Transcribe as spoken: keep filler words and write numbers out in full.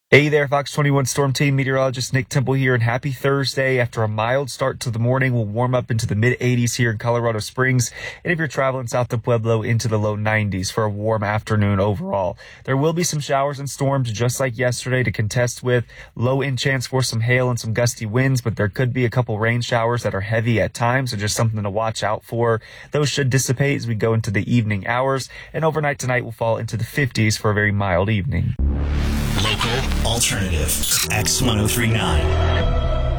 Hey there, Fox twenty-one Storm Team meteorologist Nick Temple here, and happy Thursday. After a mild start to the morning, we'll warm up into the mid eighties here in Colorado Springs, and if you're traveling south of Pueblo, into the low nineties for a warm afternoon overall. There will be some showers and storms just like yesterday to contest with. Low in chance for some hail and some gusty winds, but there could be a couple rain showers that are heavy at times, so just something to watch out for. Those should dissipate as we go into the evening hours, and overnight tonight will fall into the fifties for a very mild evening. Local alternative X ten thirty-nine.